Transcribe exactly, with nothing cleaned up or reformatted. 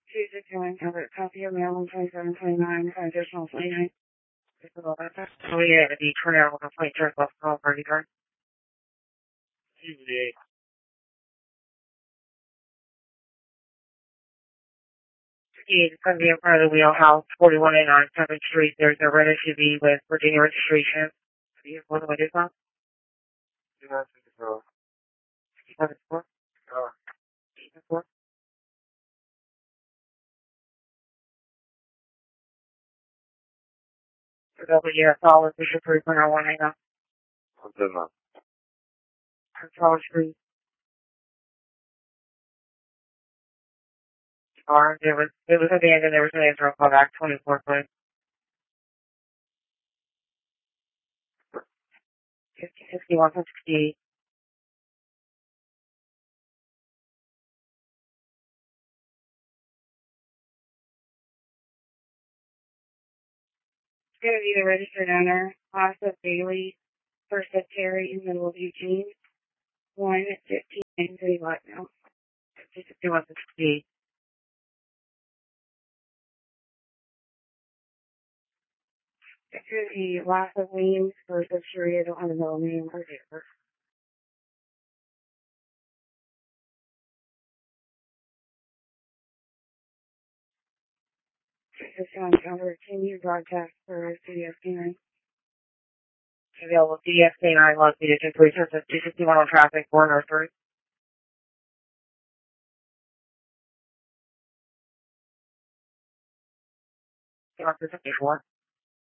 two sixty-one covered copy of mail on twenty-seven twenty-nine for additional twenty-nine. So yeah, the trail with a plate check off call for you, right? Tuesday. It's going to be in front of the wheelhouse, forty-one and on seventh Street. There's a red S U V with Virginia registration. What do I do now? Do not see the road. sixty-seven four? Oh. sixty-seven four? For W S all official three point oh one hang on. What's that now? Control Street. Or there was, it was abandoned. There was an answer call back, twenty-four foot. fifty sixty-one from sixty-eight. It's going to be the registered owner, House of Bailey, first of Terry, in the middle of Eugene. one fifteen City Lot now. fifty sixty-one from sixty-eight. It's going to be Loss of Weems, first of Sherry. I don't have a middle name or date of birth. This is on cover. Continue broadcast for C S K nine. Available C S K nine located in three services two sixty-one on traffic, four North three. two fifty-four.